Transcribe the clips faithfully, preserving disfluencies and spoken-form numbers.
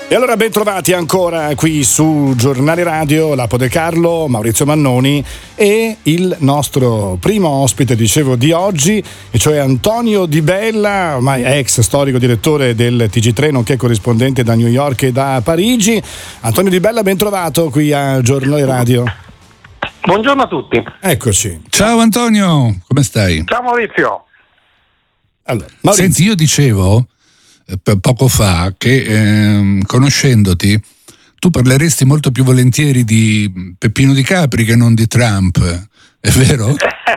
E allora ben trovati ancora qui su Giornale Radio, Lapo De Carlo, Maurizio Mannoni e il nostro primo ospite, dicevo, di oggi, e cioè Antonio Di Bella, ormai ex storico direttore del T G tre, nonché corrispondente da New York e da Parigi. Antonio Di Bella, ben trovato qui a Giornale Radio. Buongiorno a tutti. Eccoci. Ciao Antonio, come stai? Ciao Maurizio. Allora, Maurizio. Senti, io dicevo poco fa che eh, conoscendoti tu parleresti molto più volentieri di Peppino Di Capri che non di Trump, è vero?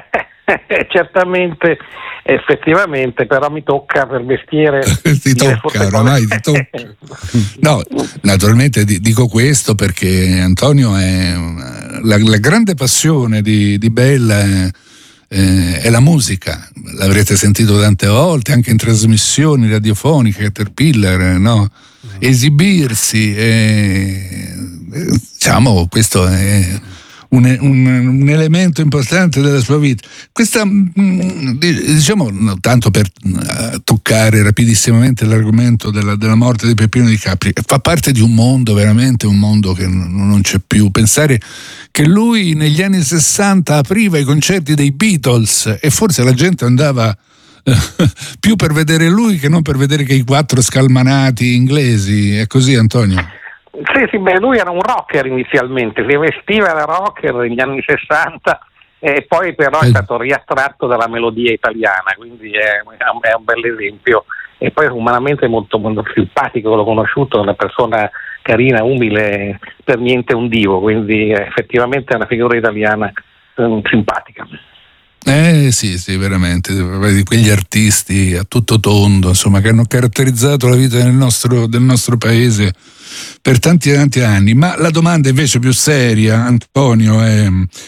Certamente, effettivamente, però mi tocca per mestiere. Ti tocca, oramai ti tocca. No, naturalmente dico questo perché Antonio è la, la grande passione di, di Bella è, è la musica. L'avrete sentito tante volte anche in trasmissioni radiofoniche, Caterpillar, no? Esibirsi, e, diciamo, questo è un, un, un elemento importante della sua vita. Questa, diciamo, tanto per toccare rapidissimamente l'argomento della, della morte di Peppino Di Capri, fa parte di un mondo, veramente un mondo che non c'è più. Pensare che lui negli anni sessanta apriva i concerti dei Beatles e forse la gente andava più per vedere lui che non per vedere che i quattro scalmanati inglesi. È così, Antonio? Sì, sì, beh, lui era un rocker inizialmente, si vestiva da rocker negli anni sessanta e poi però è stato riattratto dalla melodia italiana, quindi è, è un bel esempio. E poi umanamente molto, molto simpatico, l'ho conosciuto, una persona carina, umile, per niente un divo, quindi effettivamente è una figura italiana um, simpatica. Eh sì, sì, veramente, di quegli artisti a tutto tondo, insomma, che hanno caratterizzato la vita del nostro, del nostro paese per tanti tanti anni. Ma la domanda invece più seria, Antonio, è: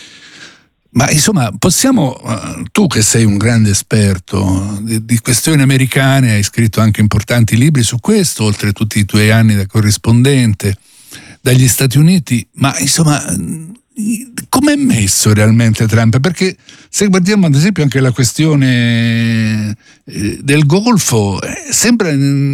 ma insomma, possiamo, tu che sei un grande esperto di, di questioni americane, hai scritto anche importanti libri su questo, oltre a tutti i tuoi anni da corrispondente dagli Stati Uniti, ma insomma, come è messo realmente Trump? Perché se guardiamo ad esempio anche la questione del Golfo, sembra,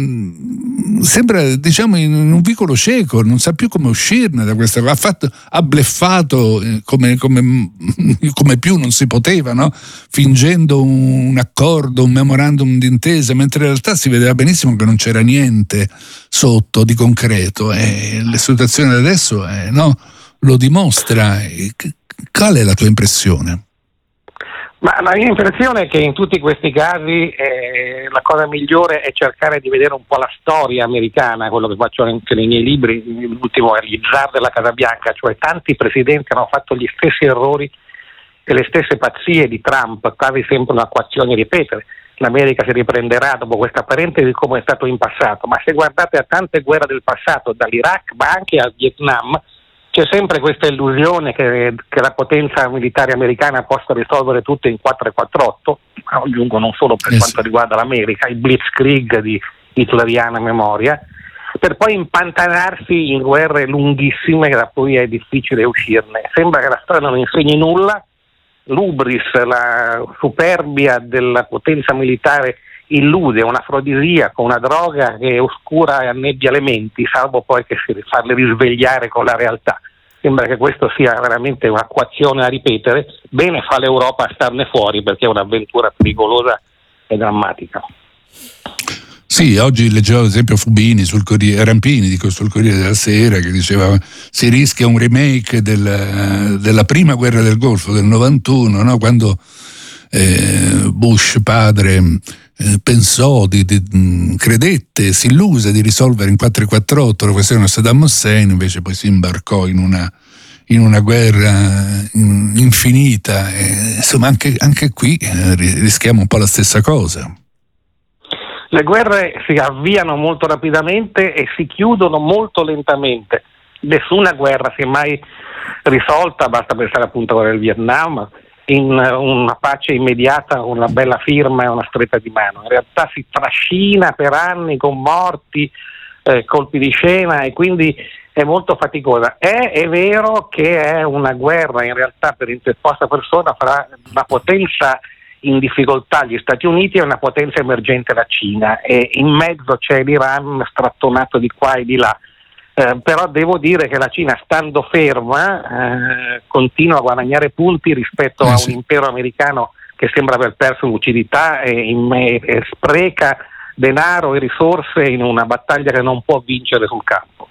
sembra diciamo in un vicolo cieco, non sa più come uscirne da questa. Ha fatto, ha bleffato come, come, come più non si poteva, no? Fingendo un accordo, un memorandum d'intesa, mentre in realtà si vedeva benissimo che non c'era niente sotto di concreto, e la situazione adesso è, no? Lo dimostra. Qual è la tua impressione? Ma la mia impressione è che in tutti questi casi eh, la cosa migliore è cercare di vedere un po' la storia americana, quello che faccio anche nei miei libri. L'ultimo è gli zar della Casa Bianca, cioè tanti presidenti hanno fatto gli stessi errori e le stesse pazzie di Trump, quasi sempre un'acquazione ripetere. L'America si riprenderà dopo questa parentesi come è stato in passato, ma se guardate a tante guerre del passato, dall'Iraq ma anche al Vietnam, c'è sempre questa illusione che, che la potenza militare americana possa risolvere tutto in quattro e quattr'otto, aggiungo non solo per yes. quanto riguarda l'America, il blitzkrieg di hitleriana memoria, per poi impantanarsi in guerre lunghissime da cui è difficile uscirne. Sembra che la storia non insegni nulla, l'ubris, la superbia della potenza militare illude, un afrodisiaco, una droga che oscura e annebbia le menti, salvo poi che si farle risvegliare con la realtà. Sembra che questo sia veramente un'acquazione a ripetere. Bene fa l'Europa a starne fuori, perché è un'avventura pericolosa e drammatica. Sì, oggi leggevo ad esempio Fubini sul Corriere, Rampini dico, sul Corriere della Sera, che diceva si rischia un remake del, della prima guerra del Golfo del novantuno, no? Quando eh, Bush padre eh, pensò, di, di, credette, si illuse di risolvere in quattro e quattr'otto la questione di Saddam Hussein, invece poi si imbarcò in una, in una guerra infinita. E, insomma, anche, anche qui eh, rischiamo un po' la stessa cosa. Le guerre si avviano molto rapidamente e si chiudono molto lentamente. Nessuna guerra si è mai risolta, basta pensare appunto a quella del Vietnam, in una pace immediata, una bella firma e una stretta di mano. In realtà si trascina per anni con morti, eh, colpi di scena, e quindi è molto faticosa. È, è vero che è una guerra in realtà per interposta persona fra una potenza in difficoltà gli Stati Uniti e una potenza emergente la Cina, e in mezzo c'è l'Iran strattonato di qua e di là. Eh, però devo dire che la Cina, stando ferma, eh, continua a guadagnare punti rispetto eh a sì. un impero americano che sembra aver perso lucidità e, in, e, e spreca denaro e risorse in una battaglia che non può vincere sul campo.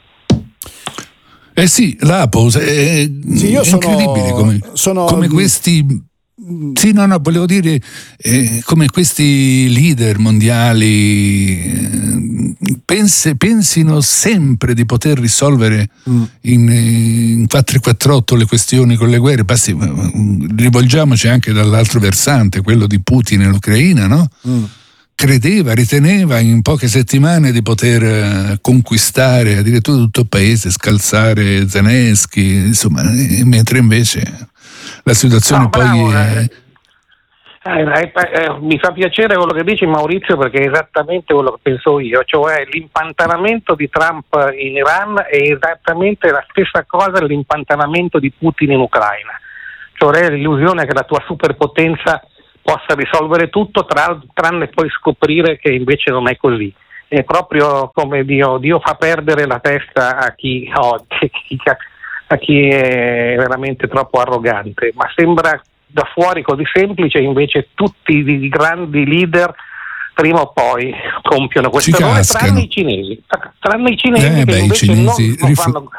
Eh sì, l'Apo è, sì, io è sono, incredibile come, sono... come questi... Sì, no, no, volevo dire eh, come questi leader mondiali eh, pense, pensino sempre di poter risolvere mm. in, in quattro quattro otto le questioni con le guerre. Basti, rivolgiamoci anche dall'altro versante, quello di Putin e l'Ucraina, no? Mm. Credeva, riteneva in poche settimane di poter uh, conquistare addirittura tutto il paese, scalzare Zelensky, insomma, eh, mentre invece la situazione no, poi bravo, è... eh, eh, eh, mi fa piacere quello che dici, Maurizio, perché è esattamente quello che penso io, cioè l'impantanamento di Trump in Iran è esattamente la stessa cosa l'impantanamento di Putin in Ucraina, cioè l'illusione che la tua superpotenza possa risolvere tutto, tra, tranne poi scoprire che invece non è così. È proprio come Dio, Dio fa perdere la testa a chi, oh, chi, a chi è veramente troppo arrogante, ma sembra da fuori così semplice, invece tutti i grandi leader prima o poi compiono questo errore, tranne i cinesi, tranne i cinesi eh, che beh, invece cinesi non, non rif- fanno...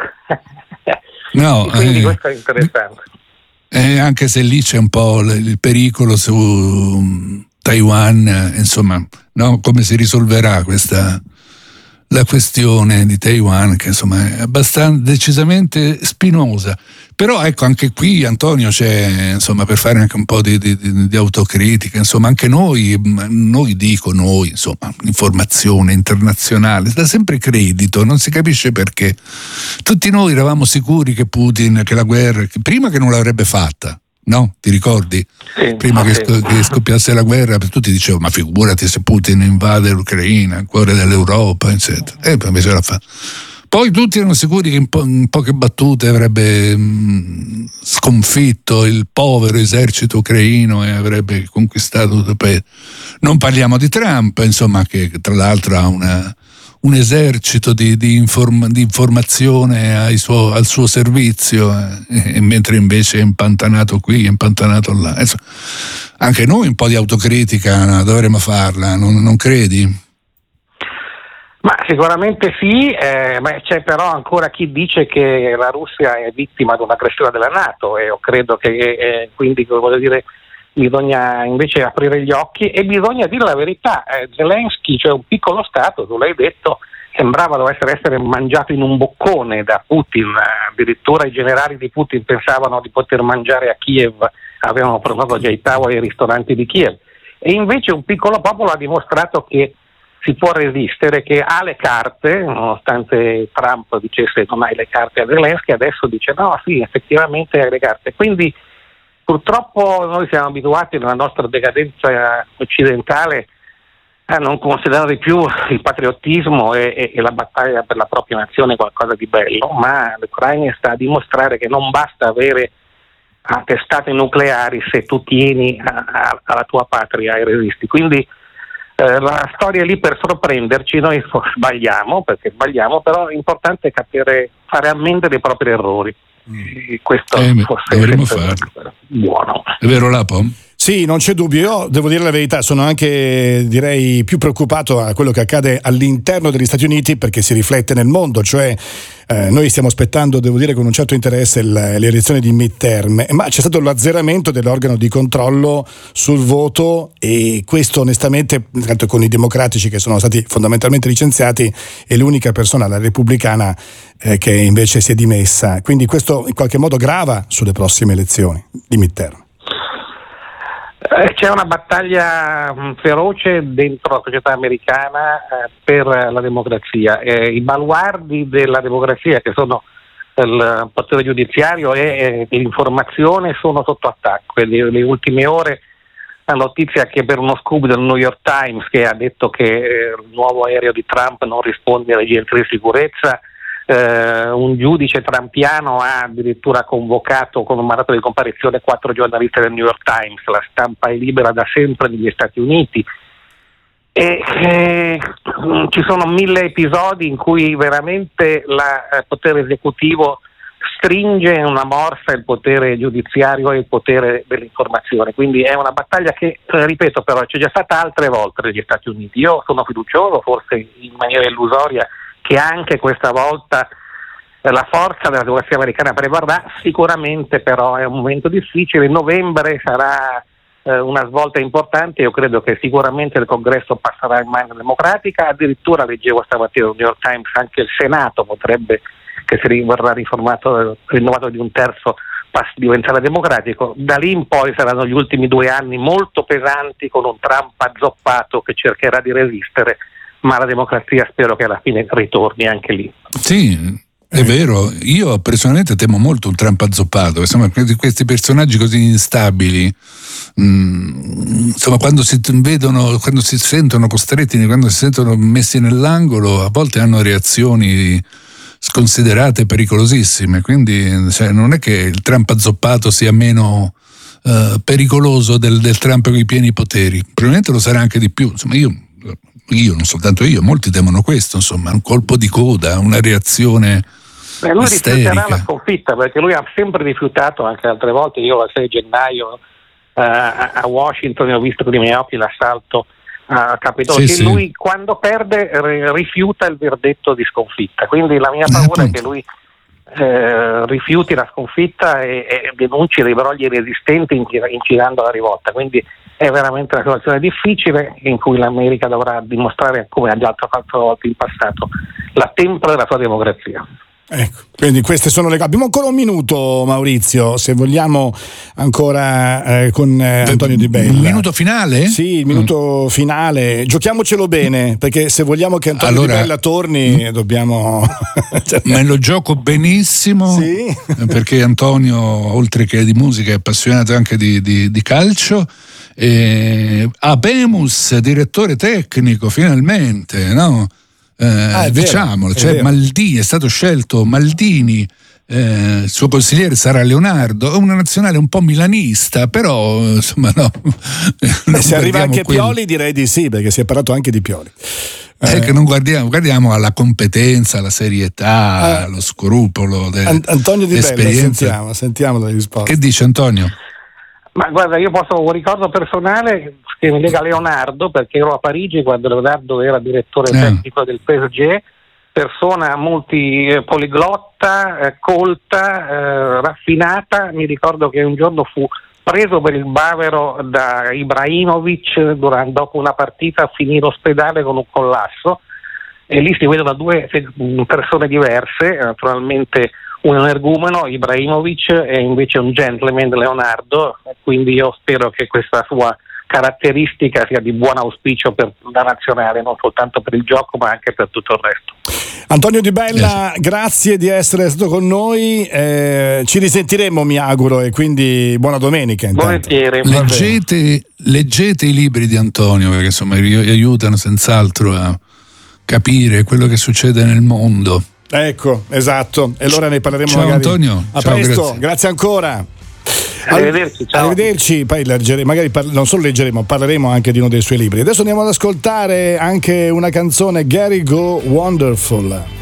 no, quindi eh, questo è interessante. Eh, anche se lì c'è un po' l- il pericolo su um, Taiwan, eh, insomma, no? Come si risolverà questa la questione di Taiwan, che insomma è abbastanza decisamente spinosa. Però ecco, anche qui, Antonio, c'è, insomma, per fare anche un po' di, di, di autocritica, insomma, anche noi, noi dico noi, insomma, l'informazione internazionale dà sempre credito, non si capisce perché. Tutti noi eravamo sicuri che Putin, che la guerra, che prima che non l'avrebbe fatta, no? Ti ricordi? Sì, prima okay. che, sc- che scoppiasse la guerra, tutti dicevano, ma figurati se Putin invade l'Ucraina, il cuore dell'Europa, eccetera. E poi invece l'ha fatto. Poi tutti erano sicuri che in, po- in poche battute avrebbe mh, sconfitto il povero esercito ucraino e avrebbe conquistato tutto il paese. Non parliamo di Trump, insomma, che tra l'altro ha una, un esercito di, di, inform- di informazione ai suo, al suo servizio, eh, e mentre invece è impantanato qui, è impantanato là. Insomma, anche noi un po' di autocritica dovremmo farla, non, non credi? Ma sicuramente sì, eh, ma c'è però ancora chi dice che la Russia è vittima di un'aggressione della NATO, e io credo che eh, quindi voglio dire bisogna invece aprire gli occhi e bisogna dire la verità. eh, Zelensky, cioè un piccolo stato, tu l'hai detto, sembrava dovesse essere mangiato in un boccone da Putin, addirittura i generali di Putin pensavano di poter mangiare a Kiev, avevano prenotato già i tavoli ai ristoranti di Kiev, e invece un piccolo popolo ha dimostrato che si può resistere, che ha le carte, nonostante Trump dicesse non hai le carte a Zelensky, adesso dice no, sì, effettivamente hai le carte. Quindi purtroppo noi siamo abituati nella nostra decadenza occidentale a non considerare più il patriottismo e, e, e la battaglia per la propria nazione qualcosa di bello, ma l'Ucraina sta a dimostrare che non basta avere a testate nucleari se tu tieni a, a, alla tua patria e resisti. Quindi Eh, la storia è lì per sorprenderci, noi sbagliamo, perché sbagliamo, però è importante capire, fare ammenda dei propri errori. Mm. Questo eh, forse dovremmo è farlo. Buono. È vero, Lapo? Sì, non c'è dubbio. Io devo dire la verità, sono anche, direi, più preoccupato a quello che accade all'interno degli Stati Uniti, perché si riflette nel mondo, cioè eh, noi stiamo aspettando, devo dire, con un certo interesse il, le elezioni di midterm, ma c'è stato l'azzeramento dell'organo di controllo sul voto, e questo onestamente, tanto con i democratici che sono stati fondamentalmente licenziati, è l'unica persona, la repubblicana, eh, che invece si è dimessa. Quindi questo in qualche modo grava sulle prossime elezioni di midterm. C'è una battaglia feroce dentro la società americana eh, per la democrazia. Eh, I baluardi della democrazia, che sono il potere giudiziario e, e l'informazione, sono sotto attacco. Le, le ultime ore la notizia che per uno scoop del New York Times, che ha detto che eh, il nuovo aereo di Trump non risponde alle direttive di sicurezza, Uh, un giudice trampiano ha addirittura convocato con un mandato di comparizione quattro giornalisti del New York Times. La stampa è libera da sempre negli Stati Uniti. E, eh, ci sono mille episodi in cui veramente il eh, potere esecutivo stringe in una morsa il potere giudiziario e il potere dell'informazione, quindi è una battaglia che, eh, ripeto, però c'è già stata altre volte negli Stati Uniti. Io sono fiducioso, forse in maniera illusoria, che anche questa volta eh, la forza della democrazia americana prevarrà. Sicuramente però è un momento difficile, novembre sarà eh, una svolta importante. Io credo che sicuramente il Congresso passerà in mano democratica, addirittura leggevo stamattina sul New York Times anche il Senato potrebbe, che si verrà riformato, rinnovato di un terzo, diventerà democratico. Da lì in poi saranno gli ultimi due anni molto pesanti, con un Trump azzoppato che cercherà di resistere, ma la democrazia spero che alla fine ritorni anche lì. Sì, è vero. Io personalmente temo molto un Trump azzoppato, insomma, questi personaggi così instabili, mh, insomma, quando si vedono, quando si sentono costretti, quando si sentono messi nell'angolo, a volte hanno reazioni sconsiderate, pericolosissime. Quindi, cioè, non è che il Trump azzoppato sia meno uh, pericoloso del, del Trump con i pieni poteri, probabilmente lo sarà anche di più. Insomma, io, io non soltanto io, molti temono questo, insomma, un colpo di coda, una reazione Beh, lui isterica. rifiuterà la sconfitta, perché lui ha sempre rifiutato, anche altre volte. Io il sei gennaio uh, a Washington ho visto con i miei occhi l'assalto a Capitolo, sì, che sì. lui quando perde r- rifiuta il verdetto di sconfitta, quindi la mia paura eh, è che lui eh, rifiuti la sconfitta e, e denunci dei brogli resistenti incitando alla rivolta. Quindi è veramente una situazione difficile in cui l'America dovrà dimostrare, come ha già fatto volte in passato, la tempra della sua democrazia. Ecco, quindi queste sono le. Abbiamo ancora un minuto, Maurizio, se vogliamo ancora eh, con eh, Antonio Di Bella. Un minuto finale? Sì, il minuto mm. finale. Giochiamocelo bene, perché se vogliamo che Antonio allora, Di Bella torni, mm. dobbiamo. Me lo gioco benissimo, sì? Perché Antonio, oltre che di musica, è appassionato anche di, di, di calcio. E Abemus, direttore tecnico, finalmente, no? Eh, ah, diciamolo, cioè vero. Maldini, è stato scelto Maldini, eh, il suo consigliere sarà Leonardo, è una nazionale un po' milanista, però insomma no. E se arriva anche quello. Pioli direi di sì, perché si è parlato anche di Pioli. È eh. che non guardiamo, guardiamo alla competenza, alla serietà, eh. allo scrupolo de, An- Antonio Di Bella, sentiamo, sentiamo la risposta. Che dice Antonio? Ma guarda, io posso un ricordo personale che mi lega a Leonardo, perché ero a Parigi quando Leonardo era direttore eh. tecnico del P S G, persona multipoliglotta, eh, colta, eh, raffinata. Mi ricordo che un giorno fu preso per il bavero da Ibrahimovic durante, dopo una partita, finì in ospedale con un collasso, e lì si vedono due persone diverse, naturalmente un energumeno, Ibrahimovic, e invece un gentleman, Leonardo. Quindi io spero che questa sua caratteristica sia di buon auspicio per la nazionale, non soltanto per il gioco ma anche per tutto il resto. Antonio Di Bella, yes. grazie di essere stato con noi, eh, ci risentiremo mi auguro, e quindi buona domenica. Volentieri. Leggete, leggete i libri di Antonio, perché insomma aiutano senz'altro a capire quello che succede nel mondo. Ecco, esatto, e allora ne parleremo. Ciao magari. Antonio. A Ciao, presto, grazie. grazie ancora. Arrivederci, ciao. Arrivederci, poi leggeremo, magari par- non solo leggeremo, parleremo anche di uno dei suoi libri. Adesso andiamo ad ascoltare anche una canzone, Gary Go Wonderful.